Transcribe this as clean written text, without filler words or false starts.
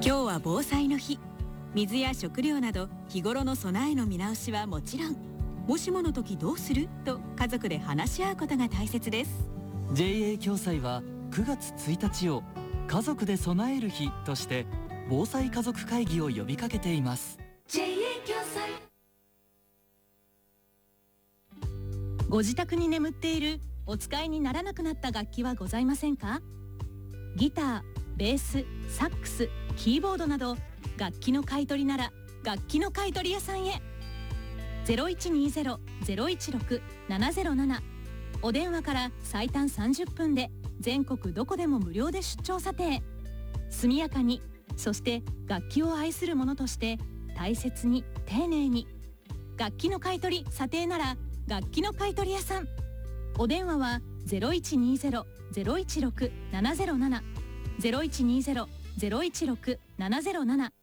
今日は防災の日。水や食料など日頃の備えの見直しはもちろん、もしもの時どうすると家族で話し合うことが大切です。 JA 共済は9月1日を家族で備える日として防災家族会議を呼びかけています。 JA 共済。 ご自宅に眠っているお使いにならなくなった楽器はございませんか？ギター、ベース、サックス、キーボードなど楽器の買い取りなら楽器の買い取り屋さんへ。 0120-016-707 お電話から最短30分で全国どこでも無料で出張査定。速やかに、そして楽器を愛する者として大切に丁寧に。楽器の買い取り査定なら楽器の買い取り屋さん。お電話は 0120-016-707 0120-016-707